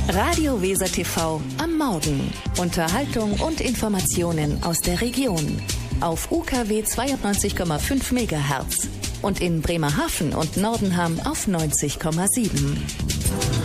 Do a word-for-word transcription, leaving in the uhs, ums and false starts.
Radio Weser T V am Morgen. Unterhaltung und Informationen aus der Region. Auf U K W zweiundneunzig Komma fünf Megahertz und in Bremerhaven und Nordenham auf neunzig Komma sieben.